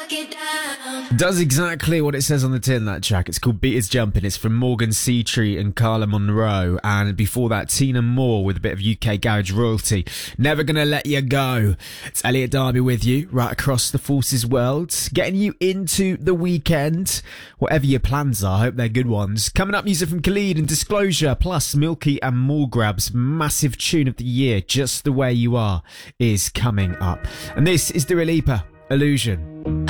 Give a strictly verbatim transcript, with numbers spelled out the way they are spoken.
Does exactly what it says on the tin, that track. It's called Beat Is Jumping. It's from Morgan Seatree and Carla Monroe. And before that, Tina Moore with a bit of U K garage royalty. Never Gonna Let You Go. It's Elliot Darby with you, right across the Forces world, getting you into the weekend. Whatever your plans are, I hope they're good ones. Coming up, music from Khalid and Disclosure, plus Milky and Moorgrab's massive tune of the year, Just the Way You Are, is coming up. And this is Dua Lipa, Illusion.